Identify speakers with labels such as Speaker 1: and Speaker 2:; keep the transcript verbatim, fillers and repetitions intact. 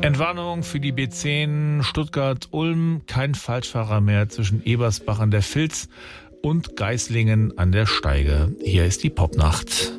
Speaker 1: Entwarnung für die B zehn Stuttgart-Ulm. Kein Falschfahrer mehr zwischen Ebersbach an der Vils und Geislingen an der Steige. Hier ist die Popnacht.